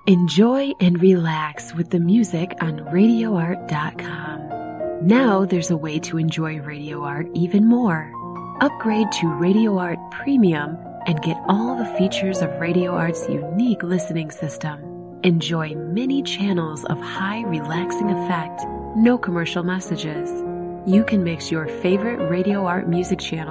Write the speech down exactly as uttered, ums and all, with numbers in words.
Enjoy and relax with the music on radio art dot com. Now there's a way to enjoy Radio Art even more. Upgrade to Radio Art Premium and get all the features of Radio Art's unique listening system. Enjoy many channels of high relaxing effect, no commercial messages. You can mix your favorite Radio Art music channel